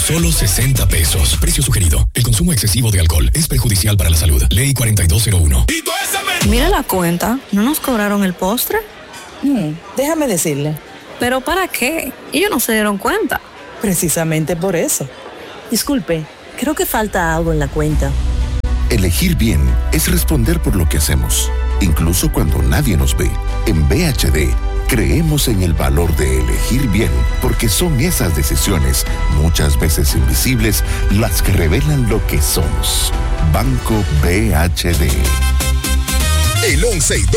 solo 60 pesos. Precio sugerido. El consumo excesivo de alcohol es perjudicial para la salud. Ley 4201. Mira la cuenta. ¿No nos cobraron el postre? Déjame decirle. ¿Pero para qué? Ellos no se dieron cuenta. Precisamente por eso. Disculpe, creo que falta algo en la cuenta. Elegir bien es responder por lo que hacemos, incluso cuando nadie nos ve. En BHD, creemos en el valor de elegir bien, porque son esas decisiones, muchas veces invisibles, las que revelan lo que somos. Banco BHD. El 11 y